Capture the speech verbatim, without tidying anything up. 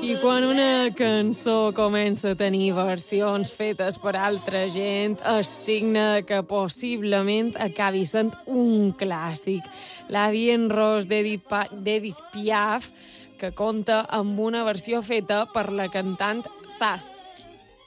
I quan una cançó comença a tenir versions fetes per altra gent, és signe que possiblement acabi sent un clàssic. La Vie en Rose d'Edith Pa- d'Edith Piaf, que compta amb una versió feta per la cantant Zaz.